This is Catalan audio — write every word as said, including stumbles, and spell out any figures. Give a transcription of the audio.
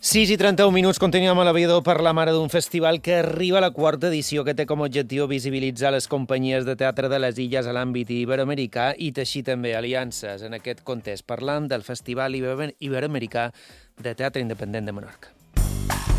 sis i trenta-un minuts, continuem a l'aviador per la mare d'un festival que arriba a la quarta edició, que té com a objectiu visibilitzar les companyies de teatre de les illes a l'àmbit iberoamericà i teixir també aliances. En aquest context parlam del Festival Iberoamericà de Teatre Independent de Menorca.